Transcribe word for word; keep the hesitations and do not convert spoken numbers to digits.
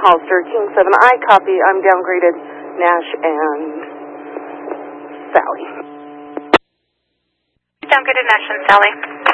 Hollister, King seven, I copy. I'm downgraded Nash and Sally. Downgraded Nash and Sally.